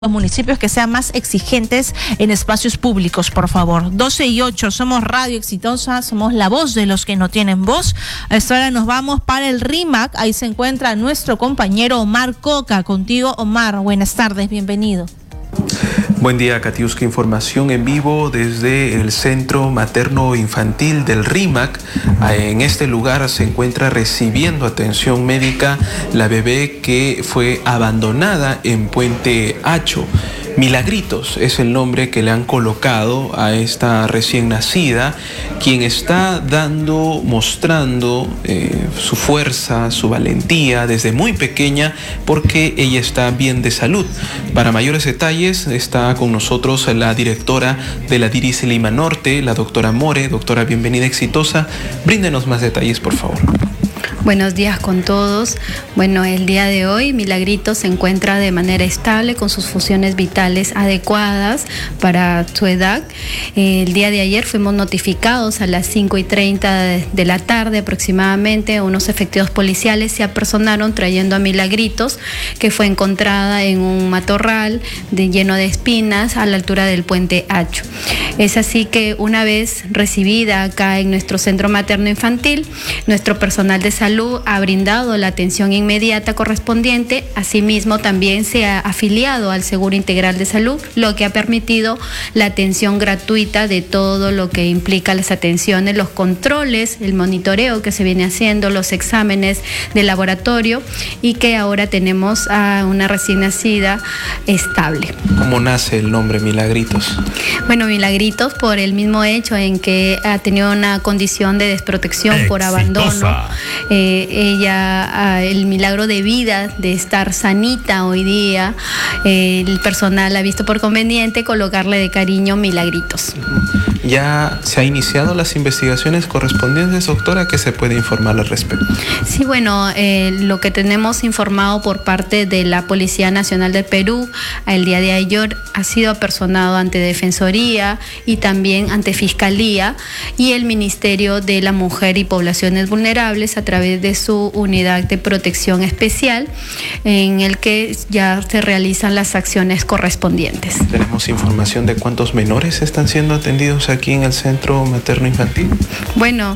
los municipios que sean más exigentes en espacios públicos, por favor. 12:08, somos Radio Exitosa, somos la voz de los que no tienen voz. A esta hora nos vamos para el RIMAC, ahí se encuentra nuestro compañero Omar Coca. Contigo, Omar, buenas tardes, bienvenido. Buen día, Katiuska. Información en vivo desde el Centro Materno Infantil del RIMAC. En este lugar se encuentra recibiendo atención médica la bebé que fue abandonada en Puente Hacho. Milagritos es el nombre que le han colocado a esta recién nacida, quien está mostrando su fuerza, su valentía desde muy pequeña, porque ella está bien de salud. Para mayores detalles está con nosotros la directora de la DIRIS Lima Norte, la doctora More. Doctora, bienvenida, exitosa. Bríndenos más detalles, por favor. Buenos días con todos. Bueno, el día de hoy Milagritos se encuentra de manera estable con sus funciones vitales adecuadas para su edad. El día de ayer fuimos notificados a las 5:30 de la tarde aproximadamente. Unos efectivos policiales se apersonaron trayendo a Milagritos, que fue encontrada en un matorral lleno de espinas a la altura del Puente Hacho. Es así que una vez recibida acá en nuestro centro materno infantil, nuestro personal de salud ha brindado la atención inmediata correspondiente. Asimismo, también se ha afiliado al Seguro Integral de Salud, lo que ha permitido la atención gratuita de todo lo que implica las atenciones, los controles, el monitoreo que se viene haciendo, los exámenes de laboratorio, y que ahora tenemos a una recién nacida estable. ¿Cómo nace el nombre Milagritos? Bueno, Milagritos por el mismo hecho en que ha tenido una condición de desprotección por abandono. Ella, el milagro de vida, de estar sanita hoy día, el personal ha visto por conveniente colocarle de cariño Milagritos. ¿Ya se ha iniciado las investigaciones correspondientes, doctora? ¿Qué se puede informar al respecto? Sí, bueno, lo que tenemos informado por parte de la Policía Nacional del Perú, el día de ayer ha sido apersonado ante Defensoría y también ante Fiscalía y el Ministerio de la Mujer y Poblaciones Vulnerables a través de su unidad de protección especial, en el que ya se realizan las acciones correspondientes. ¿Tenemos información de cuántos menores están siendo atendidos aquí en el Centro Materno Infantil? Bueno,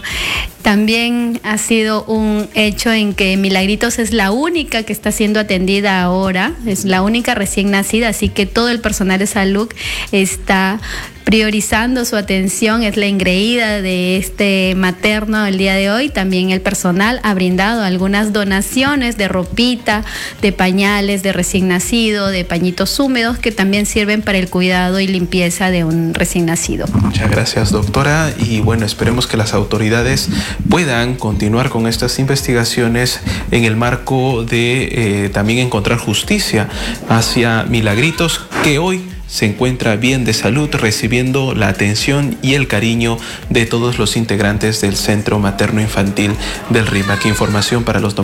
también ha sido un hecho en que Milagritos es la única que está siendo atendida ahora, es la única recién nacida, así que todo el personal de salud está priorizando su atención, es la engreída de este materno el día de hoy. También el personal ha brindado algunas donaciones de ropita, de pañales de recién nacido, de pañitos húmedos que también sirven para el cuidado y limpieza de un recién nacido. Muchas gracias, doctora, y bueno, esperemos que las autoridades puedan continuar con estas investigaciones en el marco de también encontrar justicia hacia Milagritos, que hoy se encuentra bien de salud, recibiendo la atención y el cariño de todos los integrantes del Centro Materno Infantil del RIMAC. Información para los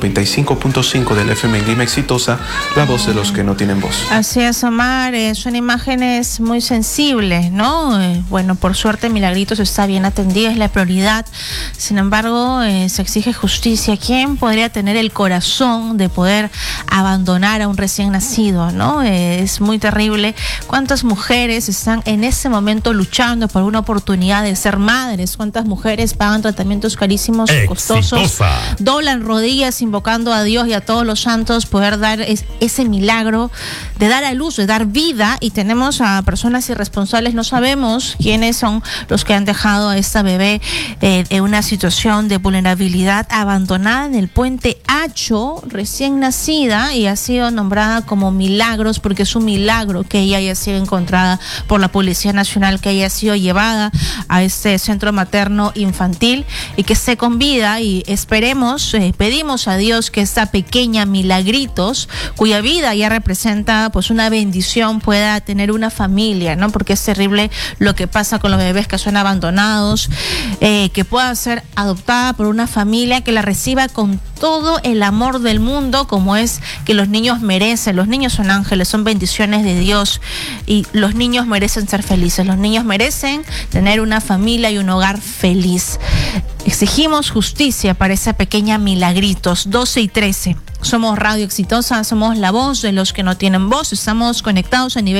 95.5 del FM en Lima Exitosa, la voz de los que no tienen voz. Así es, Omar, son imágenes muy sensibles, ¿no? Bueno, por suerte Milagritos está bien atendida, es la prioridad. Sin embargo, se exige justicia. ¿Quién podría tener el corazón de poder abandonar a un recién nacido, ¿no? Es muy terrible. ¿Cuántas mujeres están en ese momento luchando por una oportunidad de ser madres? ¿Cuántas mujeres pagan tratamientos carísimos, costosos, doblan rodillas invocando a Dios y a todos los santos poder dar ese milagro de dar a luz, de dar vida? Y tenemos a personas irresponsables, no sabemos quiénes son los que han dejado a esta bebé en una situación de vulnerabilidad, abandonada en el Puente Hacho, recién nacida, y ha sido nombrada como Milagros porque es un milagro que ella haya sido encontrada por la Policía Nacional, que haya sido llevada a este centro materno infantil y que esté con vida. Y esperemos, pedimos a Dios que esta pequeña Milagritos, cuya vida ya representa pues una bendición, pueda tener una familia, ¿no? Porque es terrible lo que pasa con los bebés que son abandonados, que pueda ser adoptada por una familia que la reciba con todo el amor del mundo, como es que los niños merecen. Los niños son ángeles, son bendiciones de Dios, y los niños merecen ser felices, los niños merecen tener una familia y un hogar feliz. Exigimos justicia para esa pequeña Milagritos. 12:13. Somos Radio Exitosa, somos la voz de los que no tienen voz. Estamos conectados a nivel